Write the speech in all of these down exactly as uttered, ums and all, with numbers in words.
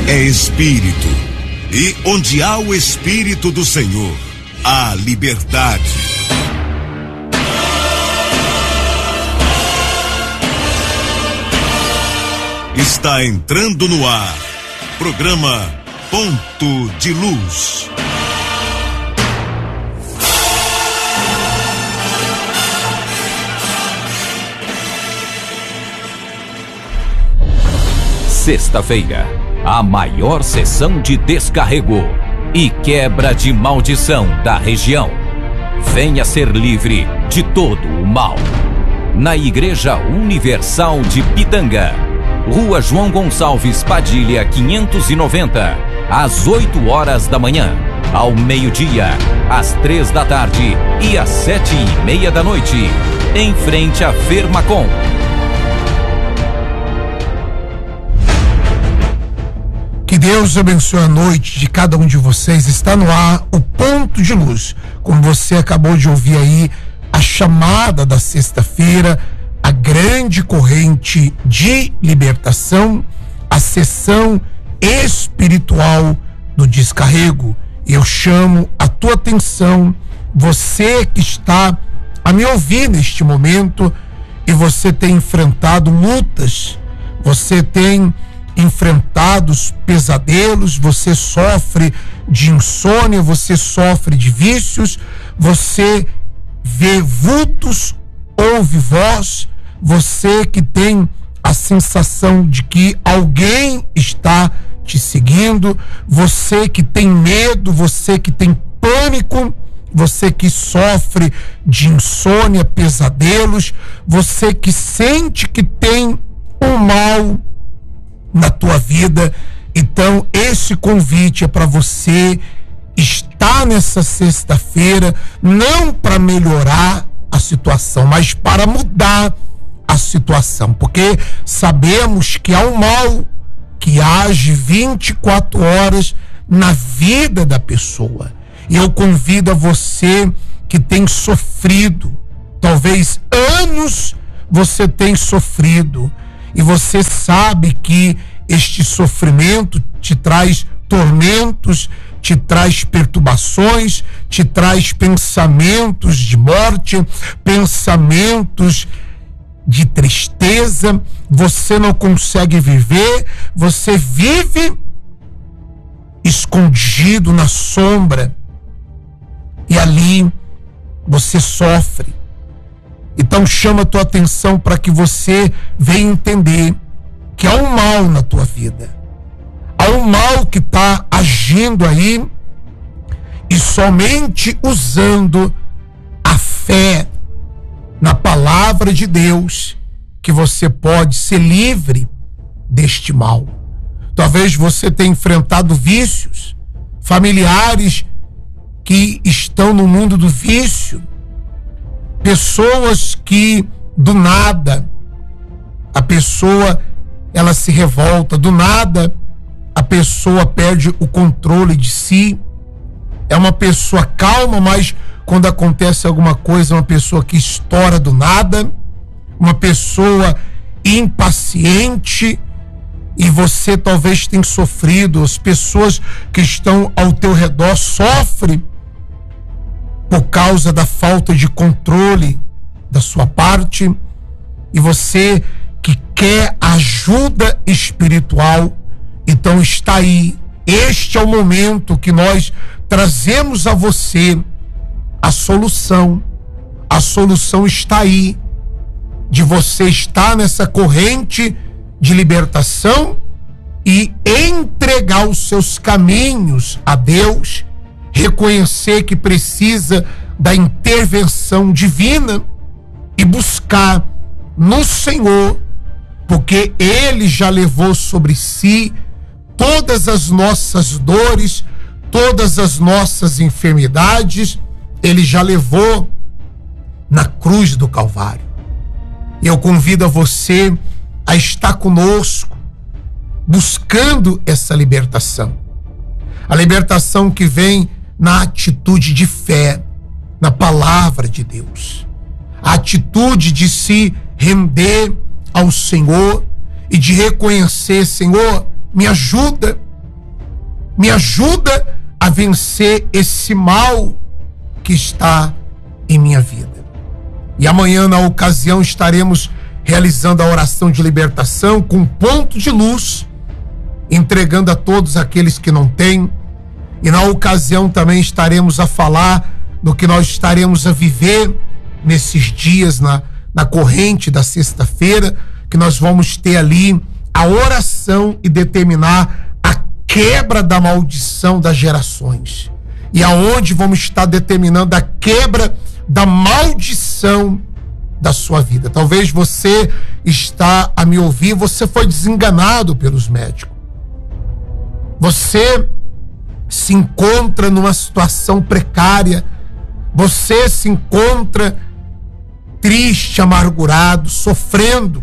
é espírito, e onde há o Espírito do Senhor, há liberdade. Está entrando no ar, programa Ponto de Luz. Sexta-feira, a maior sessão de descarrego e quebra de maldição da região. Venha ser livre de todo o mal. Na Igreja Universal de Pitanga, Rua João Gonçalves Padilha, quinhentos e noventa, às oito horas da manhã, ao meio-dia, às três da tarde e às sete e meia da noite, em frente à Fermacom. Que Deus abençoe a noite de cada um de vocês. Está no ar o Ponto de Luz. Como você acabou de ouvir aí, a chamada da sexta-feira, a grande corrente de libertação, a sessão espiritual do descarrego. Eu chamo a tua atenção, você que está a me ouvir neste momento e você tem enfrentado lutas, você tem enfrentado os pesadelos, você sofre de insônia, você sofre de vícios, você vê vultos, ouve voz, você que tem a sensação de que alguém está te seguindo, você que tem medo, você que tem pânico, você que sofre de insônia, pesadelos, você que sente que tem um mal na tua vida. Então esse convite é para você estar nessa sexta-feira, não para melhorar a situação, mas para mudar a situação, porque sabemos que há um mal que age vinte e quatro horas na vida da pessoa. E eu convido a você que tem sofrido, talvez anos você tem sofrido, e você sabe que este sofrimento te traz tormentos, te traz perturbações, te traz pensamentos de morte, pensamentos de tristeza, você não consegue viver, você vive escondido na sombra e ali você sofre. Então chama a tua atenção para que você venha entender que há um mal na tua vida. Há um mal que está agindo aí e somente usando a fé na palavra de Deus que você pode ser livre deste mal. Talvez você tenha enfrentado vícios, familiares que estão no mundo do vício, pessoas que do nada a pessoa ela se revolta, do nada a pessoa perde o controle de si, é uma pessoa calma, mas quando acontece alguma coisa, é uma pessoa que estoura do nada, uma pessoa impaciente, e você talvez tenha sofrido, as pessoas que estão ao teu redor sofrem por causa da falta de controle da sua parte, e você que quer ajuda espiritual, então está aí. Este é o momento que nós trazemos a você a solução. A solução está aí, de você estar nessa corrente de libertação e entregar os seus caminhos a Deus, reconhecer que precisa da intervenção divina e buscar no Senhor, porque Ele já levou sobre si todas as nossas dores, todas as nossas enfermidades, Ele já levou na cruz do Calvário. E eu convido a você a estar conosco, buscando essa libertação. A libertação que vem na atitude de fé, na palavra de Deus. A atitude de se render ao Senhor e de reconhecer: Senhor, me ajuda, Me ajuda a vencer esse mal que está em minha vida. E amanhã, na ocasião, estaremos realizando a oração de libertação com um ponto de luz, entregando a todos aqueles que não têm. E na ocasião também estaremos a falar do que nós estaremos a viver nesses dias, na, na corrente da sexta-feira, que nós vamos ter ali a oração e determinar a quebra da maldição das gerações. E aonde vamos estar determinando a quebra da maldição da sua vida. Talvez você está a me ouvir, você foi desenganado pelos médicos. Você se encontra numa situação precária, você se encontra triste, amargurado, sofrendo,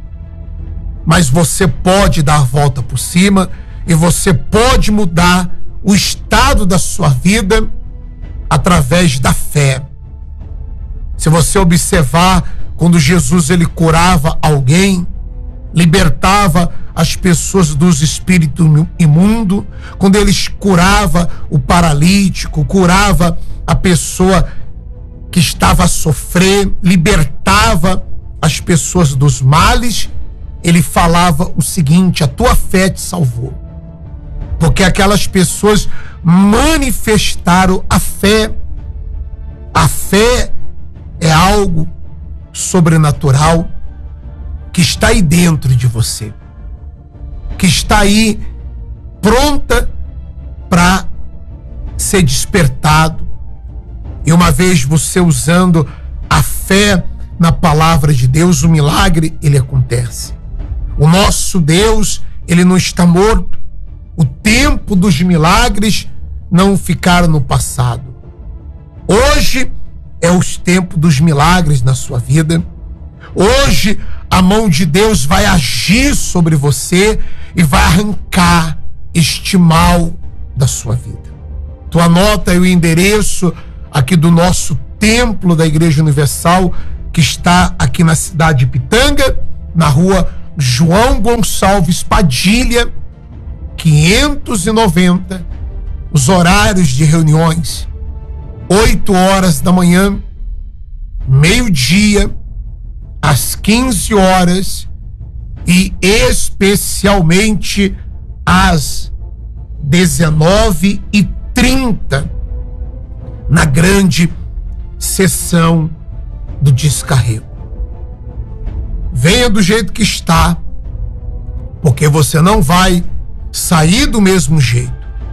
mas você pode dar a volta por cima e você pode mudar o estado da sua vida através da fé. Se você observar, quando Jesus ele curava alguém, libertava as pessoas dos espíritos imundos, quando ele curava o paralítico, curava a pessoa que estava a sofrer, libertava as pessoas dos males, ele falava o seguinte: a tua fé te salvou. Porque aquelas pessoas manifestaram a fé. A fé é algo sobrenatural que está aí dentro de você, que está aí pronta para ser despertado. E uma vez você usando a fé na palavra de Deus, o milagre ele acontece. O nosso Deus, ele não está morto. O tempo dos milagres não ficaram no passado. Hoje é os tempos dos milagres na sua vida. Hoje a mão de Deus vai agir sobre você e vai arrancar este mal da sua vida. Tu anota aí o endereço aqui do nosso templo da Igreja Universal, que está aqui na cidade de Pitanga, na rua João Gonçalves Padilha, quinhentos e noventa. Os horários de reuniões: oito horas da manhã, meio-dia, às quinze horas e especialmente às dezenove e trinta, na grande sessão do descarrego. Venha do jeito que está, porque você não vai sair do mesmo jeito.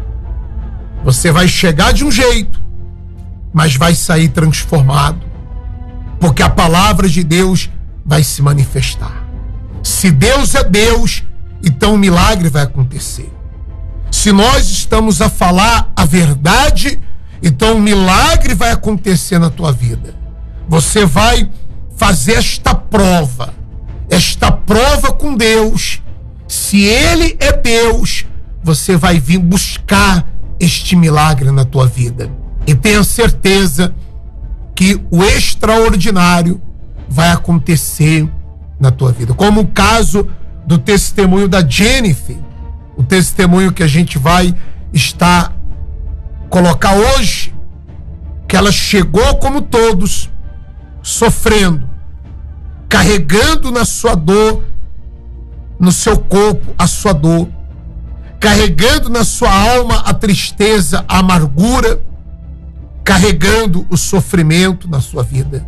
Você vai chegar de um jeito, mas vai sair transformado, porque a palavra de Deus vai se manifestar. Se Deus é Deus, então o milagre vai acontecer. Se nós estamos a falar a verdade, então o milagre vai acontecer na tua vida. Você vai fazer esta prova, esta prova com Deus. Se Ele é Deus, você vai vir buscar este milagre na tua vida. E tenha certeza que o extraordinário vai acontecer na tua vida. Como o caso do testemunho da Jennifer, o testemunho que a gente vai estar colocar hoje, que ela chegou como todos, sofrendo, carregando na sua dor, no seu corpo a sua dor, carregando na sua alma a tristeza, a amargura, carregando o sofrimento na sua vida.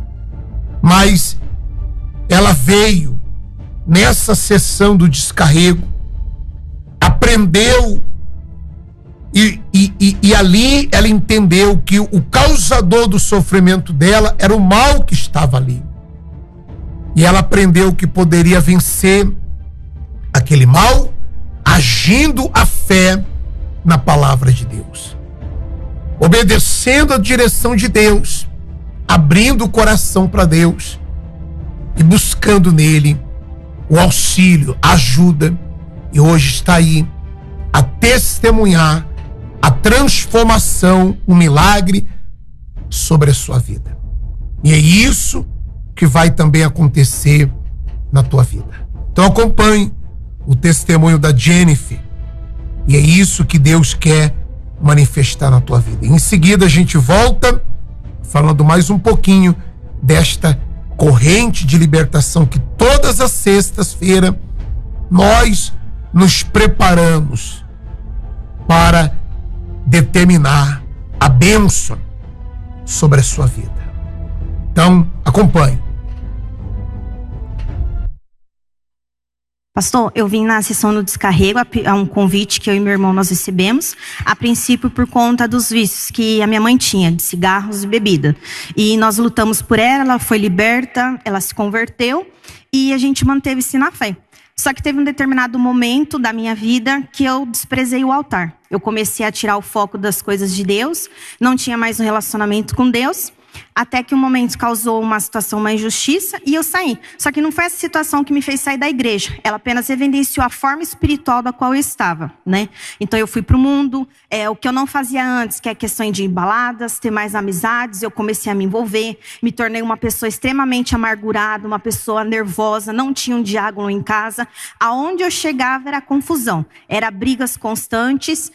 Mas ela veio nessa sessão do descarrego, aprendeu e, e, e, e ali ela entendeu que o causador do sofrimento dela era o mal que estava ali. E ela aprendeu que poderia vencer aquele mal agindo a fé na palavra de Deus, obedecendo a direção de Deus, abrindo o coração para Deus e buscando nele o auxílio, a ajuda. E hoje está aí a testemunhar a transformação, o milagre sobre a sua vida. E é isso que vai também acontecer na tua vida. Então acompanhe o testemunho da Jennifer, E é isso que Deus quer manifestar na tua vida. Em seguida a gente volta falando mais um pouquinho desta corrente de libertação que todas as sextas-feiras nós nos preparamos para determinar a bênção sobre a sua vida. Então, acompanhe. Pastor, eu vim na sessão do descarrego, a um convite que eu e meu irmão nós recebemos, a princípio por conta dos vícios que a minha mãe tinha, de cigarros e bebida. E nós lutamos por ela, ela foi liberta, ela se converteu e a gente manteve-se na fé. Só que teve um determinado momento da minha vida que eu desprezei o altar. Eu comecei a tirar o foco das coisas de Deus, não tinha mais um relacionamento com Deus, até que um momento causou uma situação, uma injustiça, e eu saí. Só que não foi essa situação que me fez sair da igreja. Ela apenas evidenciou a forma espiritual da qual eu estava, né? Então eu fui para o mundo, é, o que eu não fazia antes, que é questão de ir em baladas, ter mais amizades, eu comecei a me envolver, me tornei uma pessoa extremamente amargurada, uma pessoa nervosa, não tinha um diálogo em casa. Aonde eu chegava era confusão, era brigas constantes,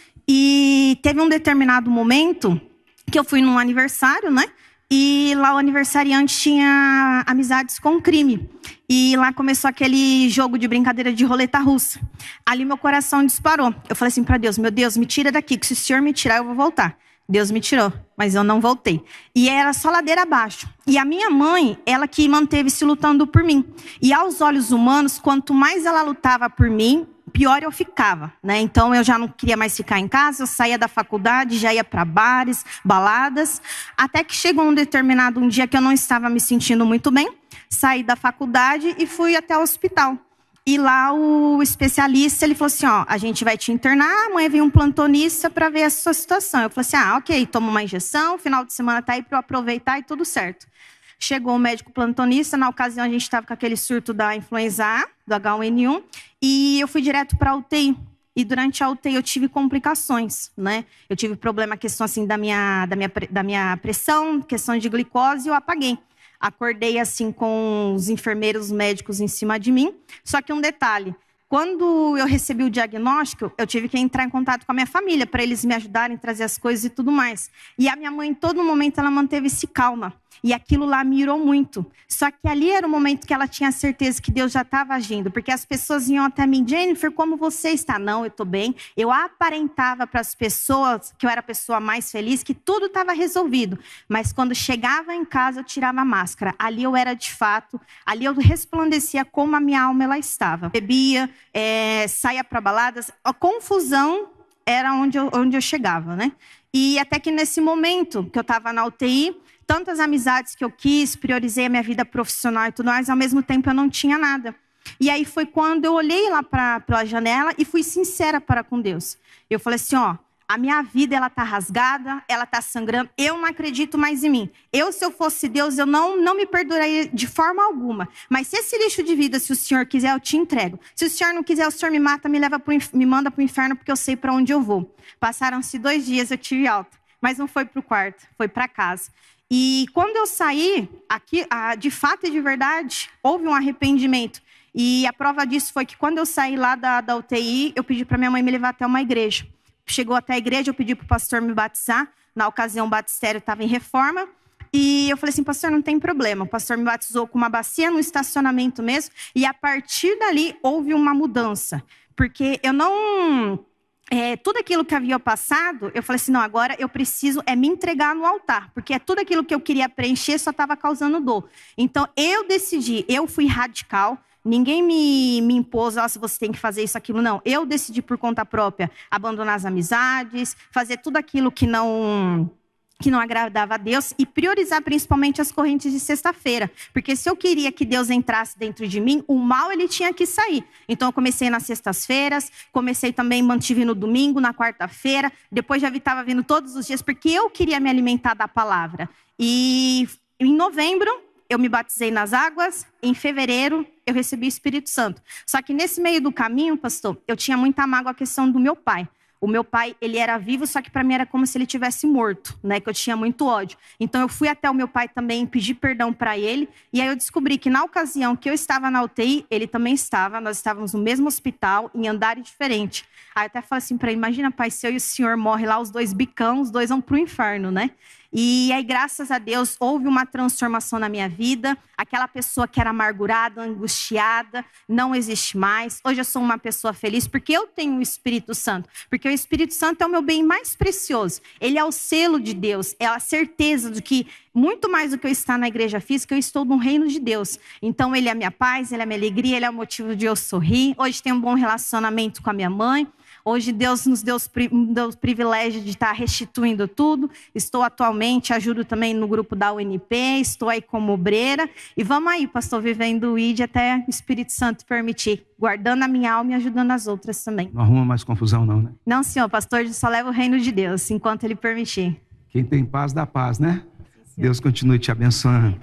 e teve um determinado momento que eu fui num aniversário, né? E lá o aniversariante tinha amizades com crime. E lá começou aquele jogo de brincadeira de roleta russa. Ali meu coração disparou. Eu falei assim para Deus, meu Deus, me tira daqui, que se o Senhor me tirar eu vou voltar. Deus me tirou, mas eu não voltei. E era só ladeira abaixo. E a minha mãe, ela que manteve-se lutando por mim. E aos olhos humanos, quanto mais ela lutava por mim, pior eu ficava, né? Então eu já não queria mais ficar em casa, eu saía da faculdade, já ia para bares, baladas, até que chegou um determinado um dia que eu não estava me sentindo muito bem, saí da faculdade e fui até o hospital. E lá o especialista, ele falou assim, ó, a gente vai te internar, amanhã vem um plantonista para ver a sua situação. Eu falei assim, ah, ok, toma uma injeção, final de semana tá aí para eu aproveitar e tudo certo. Chegou o médico plantonista, na ocasião a gente estava com aquele surto da influenza A, do H um N um, e eu fui direto para a U T I. E durante a U T I eu tive complicações, né? Eu tive problema, questão assim da minha, da minha, da minha pressão, questão de glicose, e eu apaguei. Acordei assim com os enfermeiros médicos em cima de mim. Só que um detalhe, quando eu recebi o diagnóstico, eu tive que entrar em contato com a minha família para eles me ajudarem a trazer as coisas e tudo mais. E a minha mãe, em todo momento, ela manteve-se calma. E aquilo lá me irou muito. Só que ali era o momento que ela tinha certeza que Deus já estava agindo. Porque as pessoas iam até mim, Jennifer, como você está? Não, eu estou bem. Eu aparentava para as pessoas que eu era a pessoa mais feliz, que tudo estava resolvido. Mas quando chegava em casa, eu tirava a máscara. Ali eu era de fato, ali eu resplandecia como a minha alma ela estava. Bebia, é, saía para baladas. A confusão era onde eu, onde eu chegava, né? E até que nesse momento que eu estava na U T I, tantas amizades que eu quis, priorizei a minha vida profissional e tudo mais, ao mesmo tempo eu não tinha nada. E aí foi quando eu olhei lá pra, pela janela e fui sincera para com Deus. Eu falei assim, ó, a minha vida ela tá rasgada, ela tá sangrando, eu não acredito mais em mim. Eu, se eu fosse Deus, eu não, não me perdoaria de forma alguma. Mas se esse lixo de vida, se o Senhor quiser, eu te entrego. Se o Senhor não quiser, o Senhor me mata, me, leva pro, me manda para o inferno, porque eu sei para onde eu vou. Passaram-se dois dias, eu tive alta. Mas não foi para o quarto, foi para casa. E quando eu saí, aqui, de fato e de verdade, houve um arrependimento. E a prova disso foi que quando eu saí lá da, da U T I, eu pedi para minha mãe me levar até uma igreja. Chegou até a igreja, eu pedi para o pastor me batizar. Na ocasião, o batistério estava em reforma. E eu falei assim, pastor, não tem problema. O pastor me batizou com uma bacia no estacionamento mesmo. E a partir dali, houve uma mudança. Porque eu não... É, tudo aquilo que havia passado, eu falei assim, não, agora eu preciso é me entregar no altar, porque é tudo aquilo que eu queria preencher só estava causando dor. Então, eu decidi, eu fui radical, ninguém me, me impôs, oh, se você tem que fazer isso, aquilo, não. Eu decidi por conta própria abandonar as amizades, fazer tudo aquilo que não... que não agradava a Deus, e priorizar principalmente as correntes de sexta-feira. Porque se eu queria que Deus entrasse dentro de mim, o mal ele tinha que sair. Então eu comecei nas sextas-feiras, comecei também, mantive no domingo, na quarta-feira, depois já estava vindo todos os dias, porque eu queria me alimentar da palavra. E em novembro, eu me batizei nas águas, em fevereiro, eu recebi o Espírito Santo. Só que nesse meio do caminho, pastor, eu tinha muita mágoa a questão do meu pai. O meu pai, ele era vivo, só que para mim era como se ele tivesse morto, né? Que eu tinha muito ódio. Então eu fui até o meu pai também, pedi perdão para ele. E aí eu descobri que na ocasião que eu estava na U T I, ele também estava. Nós estávamos no mesmo hospital, em andares diferentes. Aí eu até falei assim para ele, imagina, pai, se eu e o senhor morrem lá, os dois bicão, os dois vão pro inferno, né? E aí, graças a Deus, houve uma transformação na minha vida. Aquela pessoa que era amargurada, angustiada, não existe mais. Hoje eu sou uma pessoa feliz porque eu tenho o Espírito Santo. Porque o Espírito Santo é o meu bem mais precioso. Ele é o selo de Deus, é a certeza de que, muito mais do que eu estar na igreja física, eu estou no reino de Deus. Então, ele é a minha paz, ele é a minha alegria, ele é o motivo de eu sorrir. Hoje tenho um bom relacionamento com a minha mãe. Hoje Deus nos deu, deu o privilégio de estar restituindo tudo. Estou atualmente, ajudo também no grupo da U N P, estou aí como obreira. E vamos aí, pastor, vivendo o I D até o Espírito Santo permitir. Guardando a minha alma e ajudando as outras também. Não arruma mais confusão não, né? Não, senhor, pastor, só leva o reino de Deus, enquanto ele permitir. Quem tem paz, dá paz, né? Sim, Deus continue te abençoando.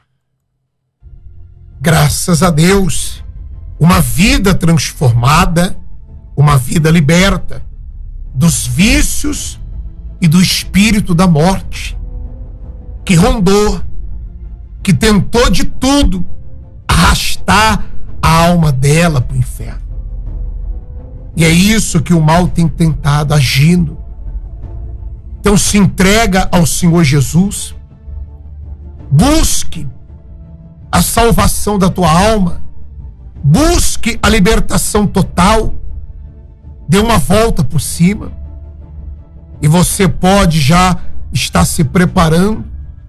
Graças a Deus, uma vida transformada, uma vida liberta dos vícios e do espírito da morte, que rondou, que tentou de tudo arrastar a alma dela para o inferno. E é isso que o mal tem tentado, agindo. Então se entrega ao Senhor Jesus, busque a salvação da tua alma, busque a libertação total. Dê uma volta por cima e você pode já estar se preparando,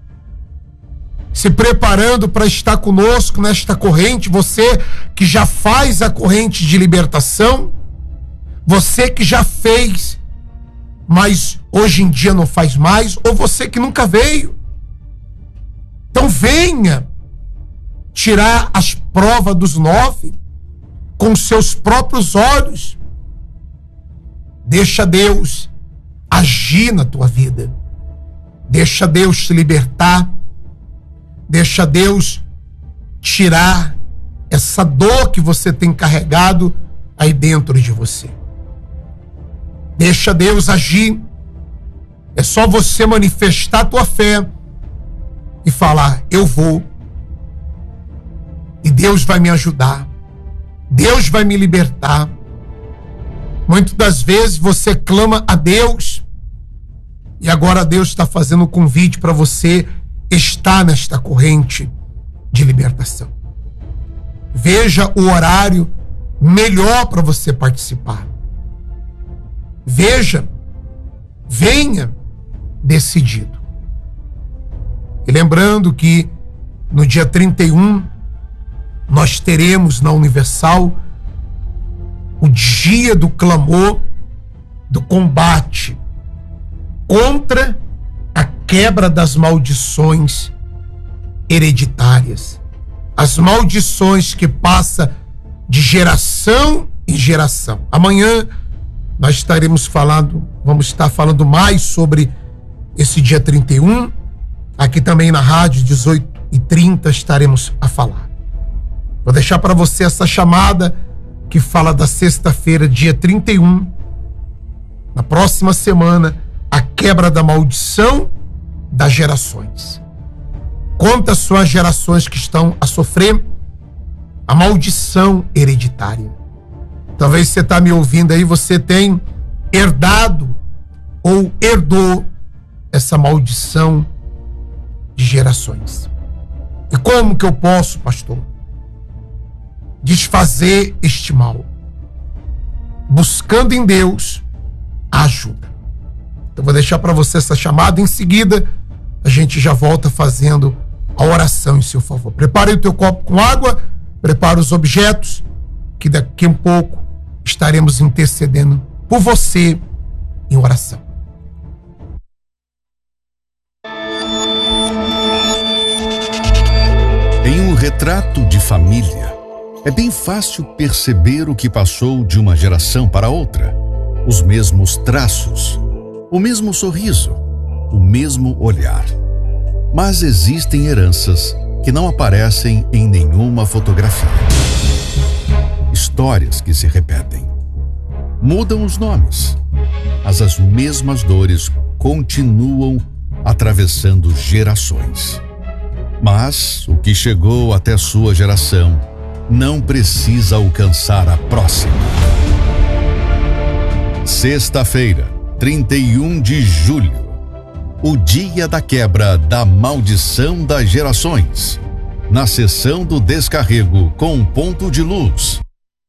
se preparando para estar conosco nesta corrente. Você que já faz a corrente de libertação, você que já fez, mas hoje em dia não faz mais, ou você que nunca veio. Então venha tirar as provas dos nove com seus próprios olhos. Deixa Deus agir na tua vida. Deixa Deus te libertar. Deixa Deus tirar essa dor que você tem carregado aí dentro de você. Deixa Deus agir. É só você manifestar a tua fé e falar, eu vou. E Deus vai me ajudar. Deus vai me libertar. Muitas das vezes você clama a Deus e agora Deus está fazendo um convite para você estar nesta corrente de libertação. Veja o horário melhor para você participar. Veja, venha decidido. E lembrando que no dia trinta e um nós teremos na Universal o dia do clamor, do combate contra a quebra das maldições hereditárias. As maldições que passam de geração em geração. Amanhã nós estaremos falando, vamos estar falando mais sobre esse dia trinta e um. Aqui também na rádio, dezoito e trinta, estaremos a falar. Vou deixar para você essa chamada que fala da sexta-feira, dia trinta e um, na próxima semana, a quebra da maldição das gerações. Quantas são as gerações que estão a sofrer a maldição hereditária? Talvez você está me ouvindo aí, você tem herdado ou herdou essa maldição de gerações. E como que eu posso, pastor, desfazer este mal? Buscando em Deus a ajuda. Então vou deixar para você essa chamada. Em seguida a gente já volta fazendo a oração em seu favor. Prepare o teu copo com água, prepare os objetos, que daqui a um pouco estaremos intercedendo por você em oração. Em um retrato de família, é bem fácil perceber o que passou de uma geração para outra. Os mesmos traços, o mesmo sorriso, o mesmo olhar. Mas existem heranças que não aparecem em nenhuma fotografia. Histórias que se repetem. Mudam os nomes, mas as mesmas dores continuam atravessando gerações. Mas o que chegou até sua geração não precisa alcançar a próxima. Sexta-feira, trinta e um de julho, o dia da quebra da maldição das gerações. Na sessão do descarrego com Ponto de Luz.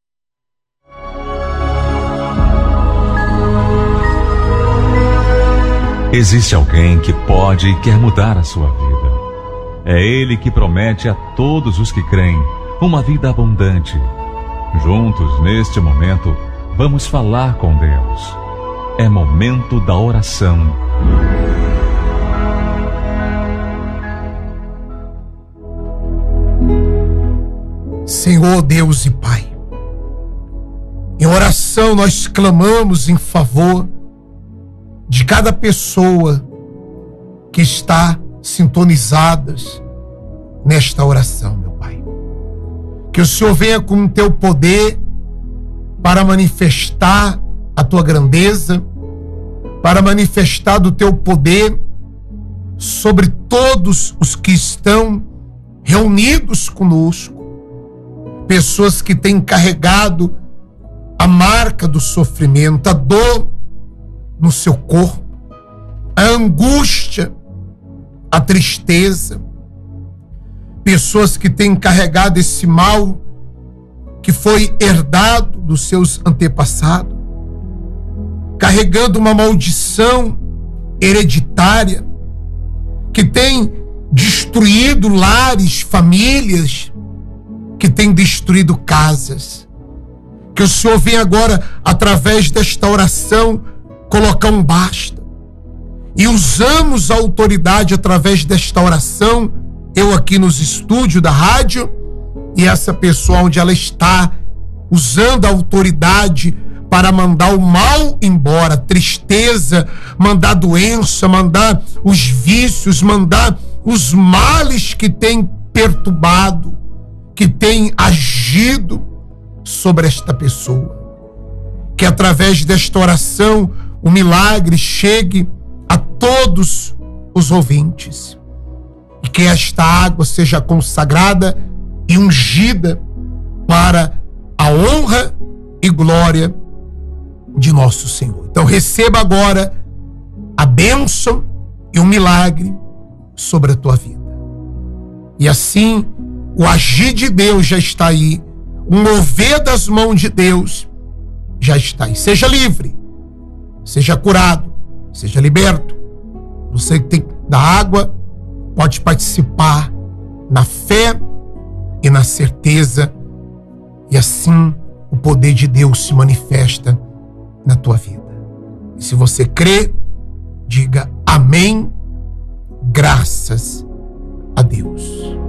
Existe alguém que pode e quer mudar a sua vida. É Ele que promete a todos os que creem uma vida abundante. Juntos, neste momento, vamos falar com Deus. É momento da oração. Senhor Deus e Pai, em oração nós clamamos em favor de cada pessoa que está sintonizadas nesta oração, meu Pai. Que o Senhor venha com o teu poder para manifestar a tua grandeza, para manifestar do teu poder sobre todos os que estão reunidos conosco, pessoas que têm carregado a marca do sofrimento, a dor no seu corpo, a angústia, a tristeza, pessoas que têm carregado esse mal que foi herdado dos seus antepassados, carregando uma maldição hereditária que tem destruído lares, famílias, que tem destruído casas. Que o Senhor venha agora, através desta oração, colocar um basta. E usamos a autoridade através desta oração, eu aqui nos estúdios da rádio, e essa pessoa onde ela está, usando a autoridade para mandar o mal embora, a tristeza, mandar doença, mandar os vícios, mandar os males que têm perturbado, que tem agido sobre esta pessoa. Que através desta oração o milagre chegue a todos os ouvintes. E que esta água seja consagrada e ungida para a honra e glória de nosso Senhor. Então receba agora a bênção e o milagre sobre a tua vida. E assim o agir de Deus já está aí. O mover das mãos de Deus já está aí. Seja livre, seja curado, seja liberto. Você que tem da água pode participar na fé e na certeza. E assim o poder de Deus se manifesta na tua vida. E se você crê, diga amém, graças a Deus.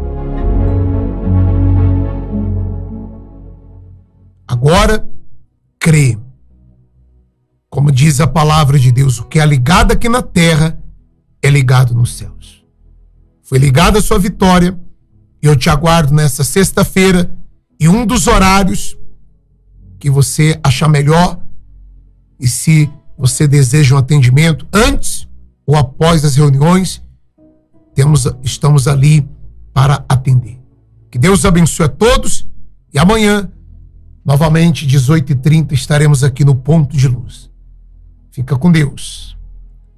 Agora, crê. Como diz a palavra de Deus, o que é ligado aqui na terra é ligado nos céus. Foi ligada a sua vitória e eu te aguardo nessa sexta-feira e um dos horários que você achar melhor. E se você deseja um atendimento antes ou após as reuniões, temos, estamos ali para atender. Que Deus abençoe a todos e amanhã, novamente, dezoito e trinta, estaremos aqui no Ponto de Luz. Fica com Deus.